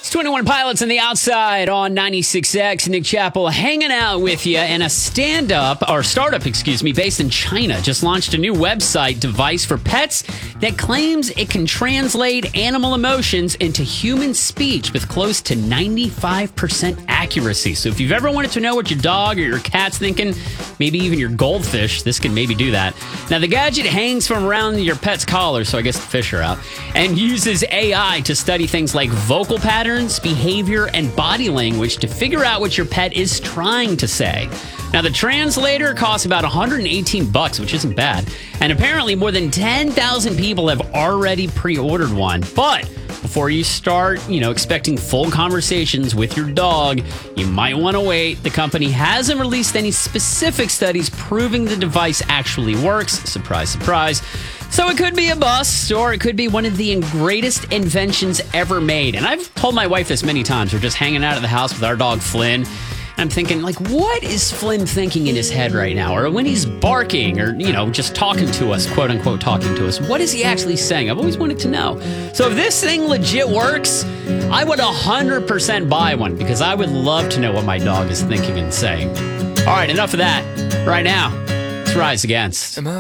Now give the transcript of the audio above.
It's 21 Pilots on the outside on 96X. Nick Chappell hanging out with you. And a startup, based in China just launched a new website device for pets that claims it can translate animal emotions into human speech with close to 95% accuracy. So if you've ever wanted to know what your dog or your cat's thinking, maybe even your goldfish, this can maybe do that. Now, the gadget hangs from around your pet's collar, so I guess the fish are out, and uses AI to study things like vocal patterns, behavior, and body language to figure out what your pet is trying to say. Now, the translator costs about $118, which isn't bad. And apparently more than 10,000 people have already pre-ordered one. But before you start, expecting full conversations with your dog, you might want to wait. The company hasn't released any specific studies proving the device actually works. Surprise, surprise. So it could be a bust, or it could be one of the greatest inventions ever made. And I've told my wife this many times. We're just hanging out at the house with our dog, Flynn. And I'm thinking, what is Flynn thinking in his head right now? Or when he's barking or, just talking to us, quote unquote, talking to us, what is he actually saying? I've always wanted to know. So if this thing legit works, I would 100% buy one because I would love to know what my dog is thinking and saying. All right, enough of that. Right now, let's Rise Against.